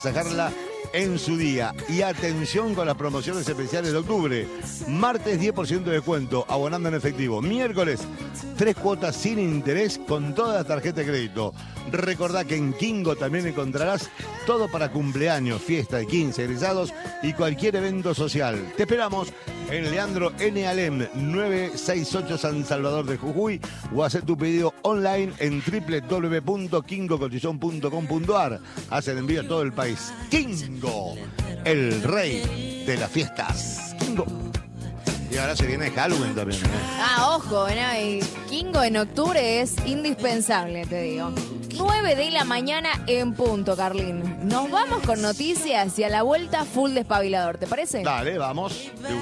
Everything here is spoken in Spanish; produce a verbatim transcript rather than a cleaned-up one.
sacarla en su día. Y atención con las promociones especiales de octubre. Martes diez por ciento de descuento, abonando en efectivo. Miércoles, tres cuotas sin interés con toda la tarjeta de crédito. Recordá que en Kingo también encontrarás todo para cumpleaños, fiesta de quince, egresados y cualquier evento social. Te esperamos en Leandro N. Alem, novecientos sesenta y ocho San Salvador de Jujuy, o hacer tu pedido online en doble u doble u doble u punto kingo cotillón punto com punto ar. Hacen envío a todo el país. Kingo, el rey de las fiestas. Kingo. Y ahora se viene Halloween también, ¿eh? Ah, ojo, ¿no? Y Kingo en octubre es indispensable, te digo. nueve de la mañana en punto, Carlín. Nos vamos con noticias y a la vuelta full despabilador, ¿te parece? Dale, vamos.